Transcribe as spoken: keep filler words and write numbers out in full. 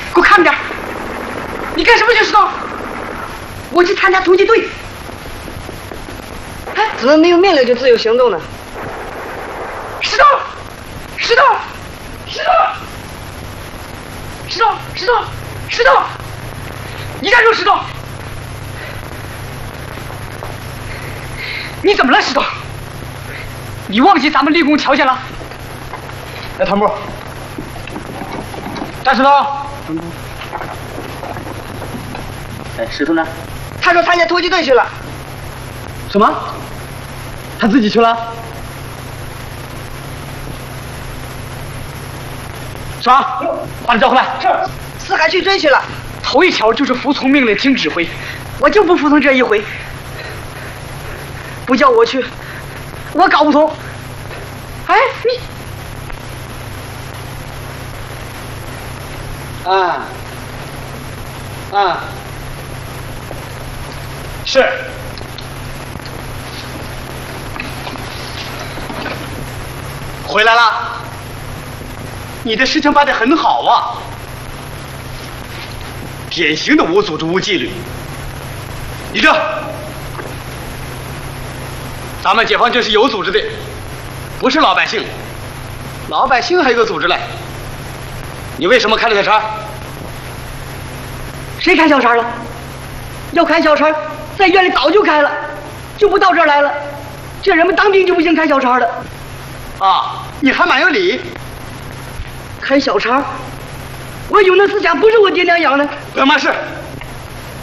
给我看着点！你干什么去，石头？我去参加突击队。哎， 怎么没有命令就自由行动呢？ 石头，石头，石头，石头，石头，石头！你站住，石头！你怎么了，石头？你忘记咱们立功条件了？来，唐布，站石头。 哎，石头呢？ 他说参加突击队去了。 什么？他自己去了？爽，把他叫回来。是。 四海去追去了。 头一条就是服从命令，听指挥。我就不服从这一回。不叫我去，我搞不通。哎，你。 啊。啊。 是。回来了。你的事情办得很好啊。典型的无组织无纪律。立正。咱们解放军是有组织的，不是老百姓。老百姓还有个组织嘞。你为什么开了小差？谁开小差了？要开小差，在院里早就开了，就不到这儿来了。这人们当兵就不行开小差的。啊，你还蛮有理。开小差，我有那思想不是我爹娘养的。不要骂事。